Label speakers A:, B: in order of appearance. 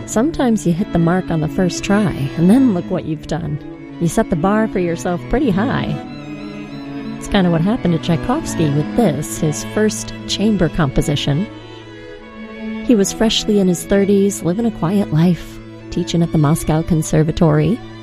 A: Sometimes you hit the mark on the first try, and then look what you've done. You set the bar for yourself pretty high. It's kind of what happened to Tchaikovsky with this, his first chamber composition. He was freshly in his 30s, living a quiet life, teaching at the Moscow Conservatory.